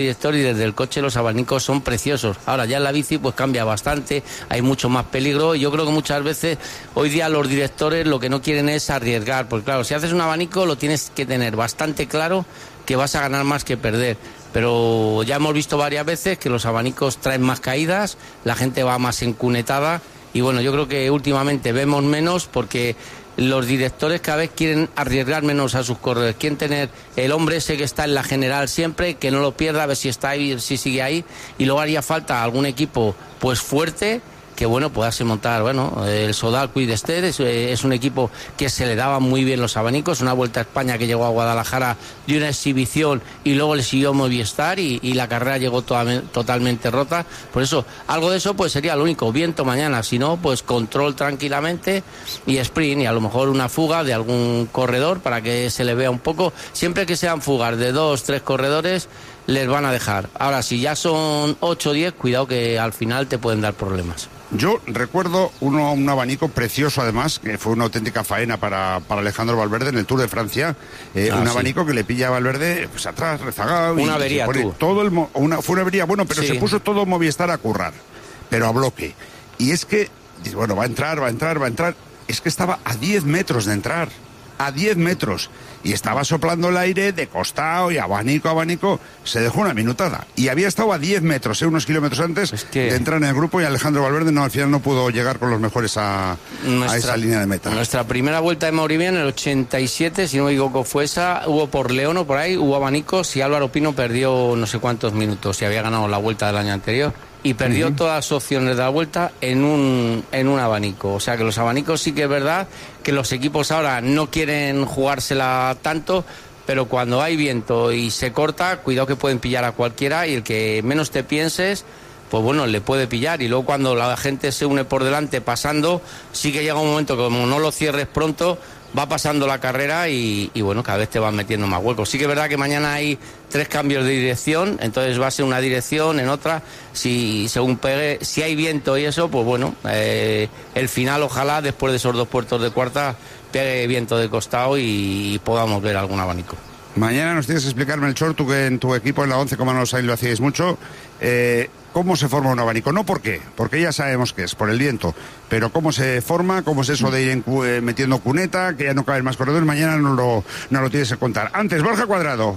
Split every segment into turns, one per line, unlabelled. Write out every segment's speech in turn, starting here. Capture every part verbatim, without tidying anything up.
director, y desde el coche los abanicos son preciosos. Ahora ya en la bici pues cambia bastante, hay mucho más peligro, y yo creo que muchas veces hoy día los directores lo que no quieren es arriesgar, porque claro, si haces un abanico lo tienes que tener bastante claro que vas a ganar más que perder. Pero ya hemos visto varias veces que los abanicos traen más caídas, la gente va más encunetada, y bueno, yo creo que últimamente vemos menos porque los directores cada vez quieren arriesgar menos a sus corredores, quieren tener el hombre ese que está en la general siempre, que no lo pierda, a ver si está ahí, si sigue ahí, y luego haría falta algún equipo pues fuerte, que bueno, pueda montar, bueno, el Sodal Cuidester es, es un equipo que se le daban muy bien los abanicos, una Vuelta a España que llegó a Guadalajara de una exhibición y luego le siguió Movistar y, y la carrera llegó toda, totalmente rota. Por eso, algo de eso pues sería lo único, viento mañana, si no, pues control tranquilamente y sprint, y a lo mejor una fuga de algún corredor para que se le vea un poco. Siempre que sean fugas de dos, tres corredores, les van a dejar. Ahora, si ya son ocho o diez, cuidado que al final te pueden dar problemas.
Yo recuerdo uno, un abanico precioso, además, que fue una auténtica faena para, para Alejandro Valverde en el Tour de Francia. Eh, ah, un sí. abanico que le pilla a Valverde pues atrás, rezagado.
Una
y
avería, tú.
Todo el, una, fue una avería, bueno, pero sí. se puso todo Movistar a currar, pero a bloque. Y es que, bueno, va a entrar, va a entrar, va a entrar. Es que estaba a diez metros de entrar. A diez metros. Y estaba soplando el aire de costado y abanico, abanico. Se dejó una minutada. Y había estado a diez metros, ¿eh? unos kilómetros antes es que... de entrar en el grupo, y Alejandro Valverde no, al final no pudo llegar con los mejores a, nuestra, a esa línea de meta.
Nuestra primera Vuelta de Mauriviá en el ochenta y siete, si no me equivoco, fue esa. Hubo por León o por ahí, hubo abanicos, y Álvaro Pino perdió no sé cuántos minutos y había ganado la Vuelta del año anterior. Y perdió uh-huh. todas las opciones de la Vuelta en un, en un abanico. O sea que los abanicos sí que es verdad que los equipos ahora no quieren jugársela tanto, pero cuando hay viento y se corta, cuidado que pueden pillar a cualquiera, y el que menos te pienses, pues bueno, le puede pillar. Y luego cuando la gente se une por delante pasando, sí que llega un momento que como no lo cierres pronto, va pasando la carrera y, y bueno, cada vez te van metiendo más huecos. Sí que es verdad que mañana hay tres cambios de dirección, entonces va a ser una dirección, en otra, si según pegue, si hay viento y eso, pues bueno, eh, el final ojalá después de esos dos puertos de cuarta pegue viento de costado y, y podamos ver algún abanico.
Mañana nos tienes que explicar, Melchor, tú que en tu equipo en la once, como nos lo hacíais mucho, eh, cómo se forma un abanico. No por qué, porque ya sabemos que es por el viento, pero cómo se forma, cómo es eso de ir en, eh, metiendo cuneta, que ya no caben más corredores. Mañana nos lo, nos lo tienes que contar. Antes, Borja Cuadrado.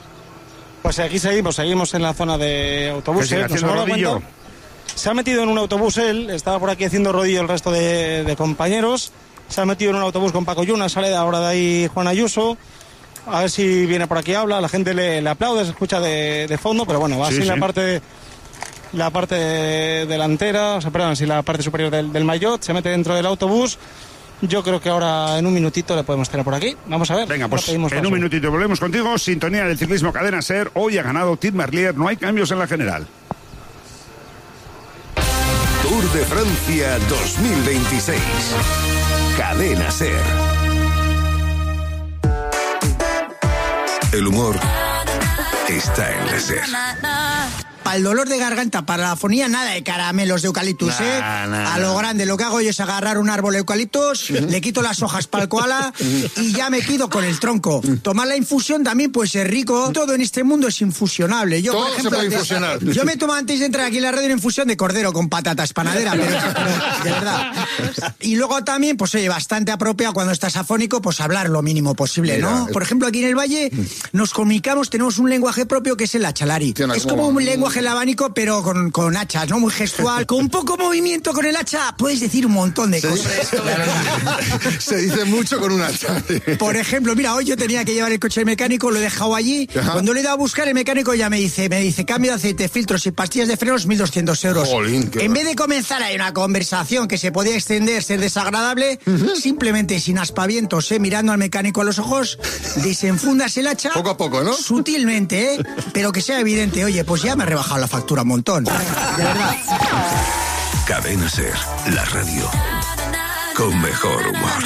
Pues aquí seguimos, seguimos en la zona de autobuses.
¿Nos rodillo?
Se ha metido en un autobús él, estaba por aquí haciendo rodillo el resto de, de compañeros. Se ha metido en un autobús con Paco Yuna, sale ahora de ahí Juan Ayuso. A ver si viene por aquí, habla, la gente le, le aplaude, se escucha de, de fondo, pero bueno, va sí, así sí. la parte la parte delantera, o sea, perdón, así la parte superior del, del maillot, se mete dentro del autobús. Yo creo que ahora en un minutito le podemos tener por aquí. Vamos a ver.
Venga, pues en paso. un minutito volvemos contigo. Sintonía del ciclismo Cadena Ser. Hoy ha ganado Tim Merlier, no hay cambios en la general.
Tour de Francia dos mil veintiséis. Cadena Ser. El humor está en la Ser.
Para el dolor de garganta, para la afonía, nada de caramelos de eucaliptus, nah, ¿eh? Nah, a lo grande, lo que hago yo es agarrar un árbol de eucaliptus, uh-huh. le quito las hojas para el koala y ya me quedo con el tronco. Tomar la infusión también puede ser rico. Todo en este mundo es infusionable. Yo,
Todo
por ejemplo,
se puede
antes,
infusionar.
Yo me tomo antes de entrar aquí en la radio una infusión de cordero con patatas panadera, pero, pero de verdad. Y luego también, pues oye, bastante apropiado cuando estás afónico, pues hablar lo mínimo posible, Mira, ¿no? Es... Por ejemplo, aquí en el Valle nos comunicamos, tenemos un lenguaje propio que es el achalari. Tiene es como un lenguaje el abanico, pero con, con hachas, ¿no? Muy gestual. Con poco movimiento con el hacha puedes decir un montón de
se
cosas.
Dice, se dice mucho con un hacha.
Por ejemplo, mira, hoy yo tenía que llevar el coche mecánico, lo he dejado allí. Ajá. Cuando le he ido a buscar, el mecánico ya me dice, me dice, cambio de aceite, filtros y pastillas de frenos, mil doscientos euros.
Jolín,
en vez de comenzar ahí una conversación que se podía extender, ser desagradable, uh-huh. simplemente sin aspavientos, ¿eh? Mirando al mecánico a los ojos, desenfundas el hacha.
Poco a poco, ¿no?
Sutilmente, ¿eh? Pero que sea evidente, oye, pues ya me he rebajado la factura un montón. De verdad.
Cadena Ser, la radio con mejor humor.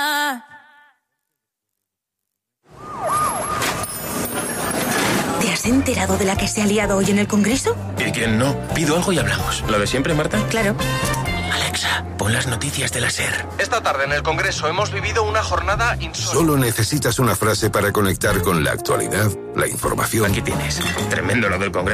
¿Te has enterado de la que se ha liado hoy en el Congreso?
¿Y quién no? Pido algo y hablamos. ¿Lo de siempre, Marta?
Claro.
Alexa, pon las noticias de la SER.
Esta tarde en el Congreso hemos vivido una jornada insólita.
Solo necesitas una frase para conectar con la actualidad, la información.
Aquí tienes. Tremendo lo del Congreso.